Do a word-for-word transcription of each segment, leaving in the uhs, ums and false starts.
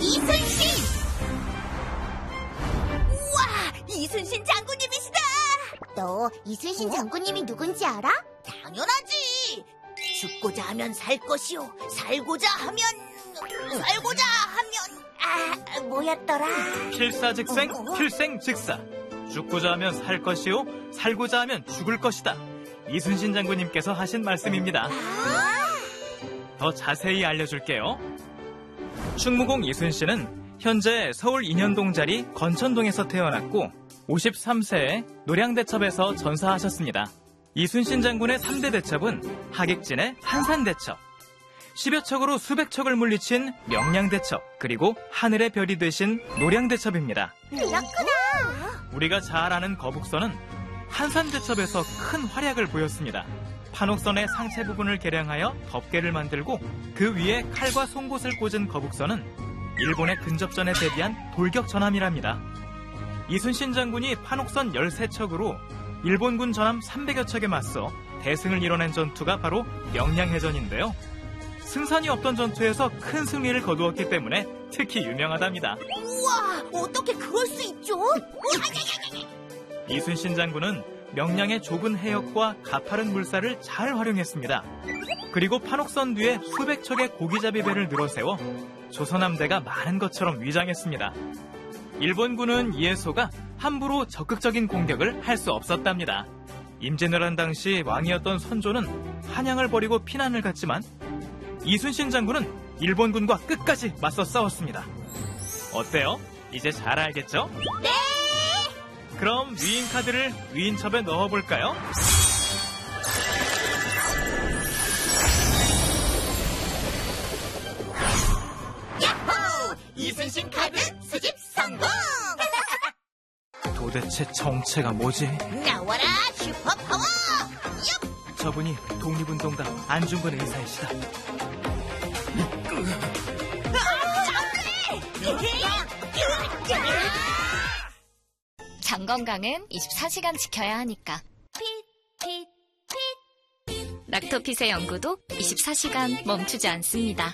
이순신! 우와, 이순신 장군님이시다! 너 이순신 어? 장군님이 누군지 알아? 당연하지! 죽고자 하면 살 것이요, 살고자 하면, 살고자 하면, 아, 뭐였더라? 필사즉생, 어? 필생즉사. 죽고자 하면 살 것이요, 살고자 하면 죽을 것이다. 이순신 장군님께서 하신 말씀입니다. 더 자세히 알려줄게요. 충무공 이순신은 현재 서울 인현동자리 건천동에서 태어났고 오십삼 세에 노량대첩에서 전사하셨습니다. 이순신 장군의 삼 대 대첩은 하객진의 한산대첩, 십여 척으로 수백 척을 물리친 명량대첩, 그리고 하늘의 별이 되신 노량대첩입니다. 그렇구나. 우리가 잘 아는 거북선은 한산대첩에서 큰 활약을 보였습니다. 판옥선의 상체 부분을 개량하여 덮개를 만들고 그 위에 칼과 송곳을 꽂은 거북선은 일본의 근접전에 대비한 돌격 전함이랍니다. 이순신 장군이 판옥선 열세 척으로 일본군 전함 삼백여 척에 맞서 대승을 이뤄낸 전투가 바로 명량해전인데요. 승산이 없던 전투에서 큰 승리를 거두었기 때문에 특히 유명하답니다. 우와, 어떻게 그럴 수 있죠? 이순신 장군은 명량의 좁은 해역과 가파른 물살을 잘 활용했습니다. 그리고 판옥선 뒤에 수백 척의 고기잡이 배를 늘어세워 조선함대가 많은 것처럼 위장했습니다. 일본군은 이에 속아 함부로 적극적인 공격을 할 수 없었답니다. 임진왜란 당시 왕이었던 선조는 한양을 버리고 피난을 갔지만 이순신 장군은 일본군과 끝까지 맞서 싸웠습니다. 어때요? 이제 잘 알겠죠? 네! 그럼 위인 카드를 위인첩에 넣어볼까요? 야호! 이순신 카드 수집 성공! 도대체 정체가 뭐지? 나와라 슈퍼파워! 얍! 저분이 독립운동가 안중근 의사이시다. 장 건강은 이십사 시간 지켜야 하니까. 핏, 핏, 핏. 락토핏의 연구도 이십사 시간 멈추지 않습니다.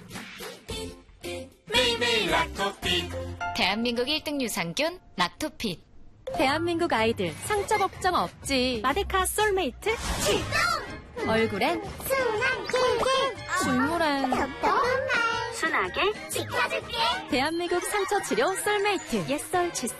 매일매일 락토핏. 대한민국 일 등 유산균 락토핏. 대한민국 아이들 상처 걱정 없지. 마데카 솔메이트 출동! 얼굴엔 순한 길길 줄무란 톡톡한 말 순하게 지켜줄게. 대한민국 상처 치료 솔메이트 옛설 칫솔